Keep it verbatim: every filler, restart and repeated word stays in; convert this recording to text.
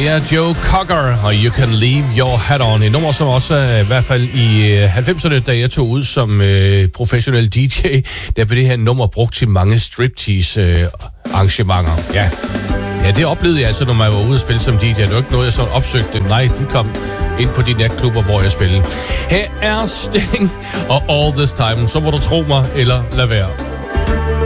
Det er Joe Cocker, og You Can Leave Your Hat On. Et nummer, som også uh, i hvert fald i uh, halvfemserne, da jeg tog ud som uh, professionel D J, der blev det her nummer brugt til mange striptease uh, arrangementer. Ja. ja, det oplevede jeg altså, når man var ude at spille som D J. Det var ikke noget, jeg sådan opsøgte. Nej, de kom ind på de natklubber, hvor jeg spillede. Her er Sting og All This Time. Så må du tro mig, eller lad være.